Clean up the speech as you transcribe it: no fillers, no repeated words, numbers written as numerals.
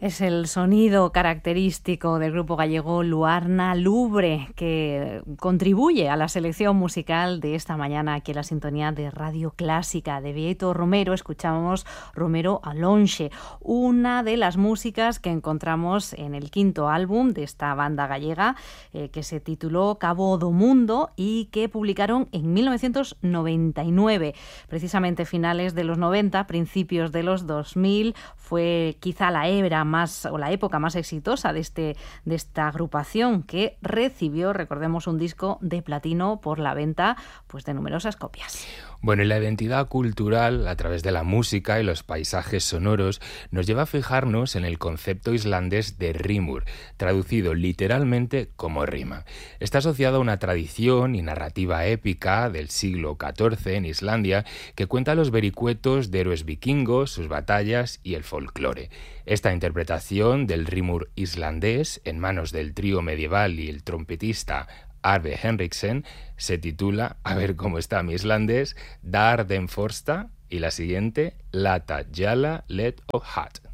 Es el sonido característico del grupo gallego Luarna Lubre, que contribuye a la selección musical de esta mañana aquí en la sintonía de Radio Clásica. De Bieito Romero escuchamos Romero Alonxe, una de las músicas que encontramos en el quinto álbum de esta banda gallega, que se tituló Cabo do Mundo y que publicaron en 1999. Precisamente finales de los 90, principios de los 2000, fue quizá la época más exitosa de esta agrupación, que recibió, recordemos, un disco de platino por la venta de numerosas copias. Bueno, y la identidad cultural a través de la música y los paisajes sonoros nos lleva a fijarnos en el concepto islandés de rimur, traducido literalmente como rima. Está asociado a una tradición y narrativa épica del siglo XIV en Islandia que cuenta los vericuetos de héroes vikingos, sus batallas y el folclore. Esta interpretación del rimur islandés en manos del trío medieval y el trompetista Arve Henriksen se titula, a ver cómo está mi islandés, Dar den Forsta, y la siguiente, Lata Jala Let of Hat.